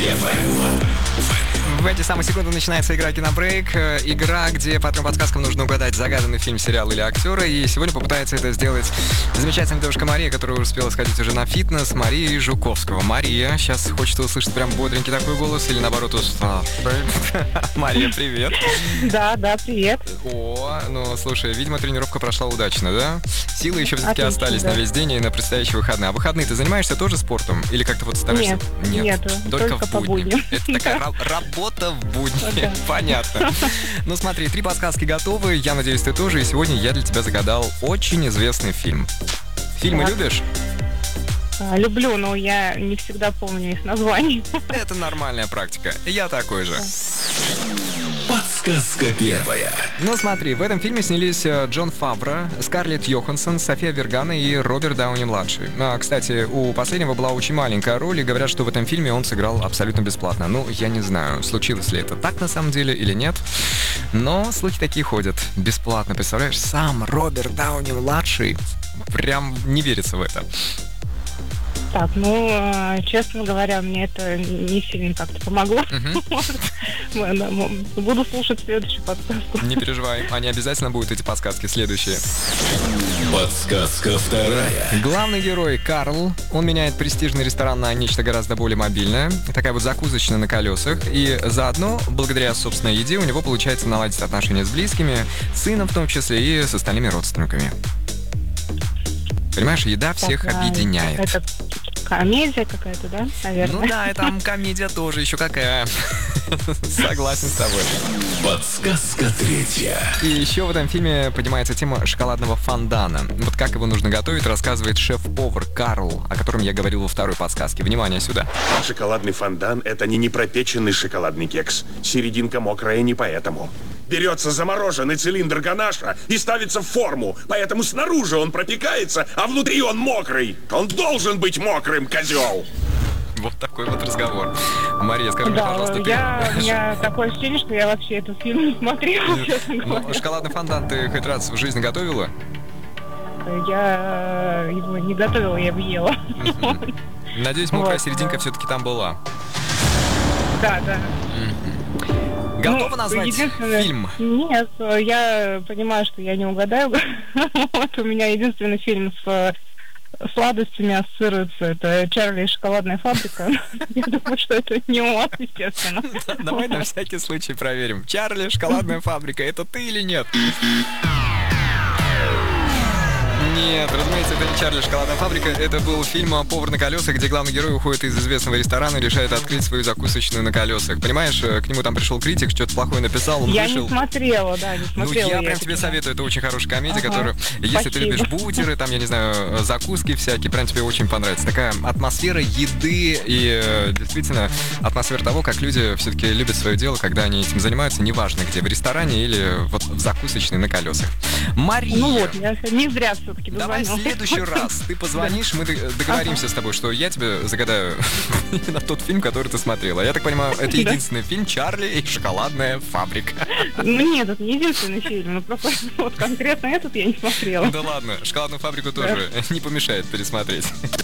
В эти самые секунды начинается игра «Кинобрейк». Игра, где по 3 подсказкам нужно угадать загаданный фильм, сериал или актера. И сегодня попытается это сделать замечательная девушка Мария, которая успела сходить уже на фитнес, Мария Жуковского. Мария, сейчас хочется услышать прям бодренький такой голос или наоборот устал. Мария, привет. Да, привет. О, ну слушай, видимо, тренировка прошла удачно, да? Силы еще все-таки Отлично, остались да. на весь день и на предстоящие выходные. А выходные ты занимаешься тоже спортом? Или как-то вот стараешься? Нет, только в по будни. будням. Это такая работа в будни. Да. Понятно. Ну смотри, 3 подсказки готовы. Я надеюсь, ты тоже. И сегодня я для тебя загадал очень известный фильм. Фильмы Так. любишь? Люблю, но я не всегда помню их названий. Это нормальная практика. Я такой же. Подсказка первая. Ну смотри, в этом фильме снялись Джон Фавро, Скарлетт Йоханссон, София Вергана и Роберт Дауни-младший. Кстати, у последнего была очень маленькая роль, и говорят, что в этом фильме он сыграл абсолютно бесплатно. Ну, я не знаю, случилось ли это так на самом деле или нет, но слухи такие ходят. Бесплатно, представляешь? Сам Роберт Дауни-младший. Прям не верится в это. Так, честно говоря, мне это не сильно как-то помогло. Буду слушать следующую подсказку. Не переживай, они обязательно будут, эти подсказки, следующие. Подсказка вторая. Главный герой Карл, он меняет престижный ресторан на нечто гораздо более мобильное. Такая вот закусочная на колесах. И заодно, благодаря собственной еде, у него получается наладить отношения с близкими, с сыном в том числе и с остальными родственниками. Понимаешь, еда всех объединяет. Это комедия какая-то, да, наверное? Ну да, и там комедия тоже еще какая. Согласен с тобой. Подсказка третья. И еще в этом фильме поднимается тема шоколадного фондана. Вот как его нужно готовить, рассказывает шеф-повар Карл, о котором я говорил во второй подсказке. Внимание сюда. Шоколадный фондан – это не непропеченный шоколадный кекс. Серединка мокрая не поэтому. Берется замороженный цилиндр ганаша и ставится в форму. Поэтому снаружи он пропекается, а внутри он мокрый. Он должен быть мокрым, козел. Вот такой вот разговор. Мария, скажи мне, Да, пожалуйста, у меня такое ощущение, что я вообще этот фильм не смотрела, честно говоря. Шоколадный фондан ты хоть раз в жизни готовила? Я его не готовила, я бы ела. Надеюсь, мокрая Вот. серединка все-таки там была. Да. Готова назвать единственное- фильм? Нет, я понимаю, что я не угадаю. Вот у меня единственный фильм с сладостями ассоциируется. Это «Чарли и шоколадная фабрика». Я думаю, что это не он, естественно. Давай на всякий случай проверим. Чарли, шоколадная фабрика, это ты или нет? Нет, разумеется, это не Чарли, шоколадная фабрика. Это был фильм «Повар на колесах», где главный герой уходит из известного ресторана и решает открыть свою закусочную на колесах. Понимаешь, к нему там пришел критик, что-то плохое написал, он Я вышел. не смотрела, не Ну, смотрела. я прям это тебе кино. советую, это очень хорошая комедия, Ага, которую, если ты спасибо. любишь бутеры, там, я не знаю, закуски всякие, прям тебе очень понравится. Такая атмосфера еды и действительно атмосфера того, как люди все-таки любят свое дело, когда они этим занимаются, неважно где, в ресторане или вот в закусочной на колесах. Мария! Ну вот, я не зря все-таки Давай в дозвонилась. следующий раз ты позвонишь, мы договоримся с тобой, что я тебе загадаю именно тот фильм, который ты смотрела. Я так понимаю, это единственный фильм «Чарли и шоколадная фабрика». Ну нет, это не единственный фильм, но просто вот конкретно этот я не смотрела. Да ладно, «Шоколадную фабрику» тоже не помешает пересмотреть.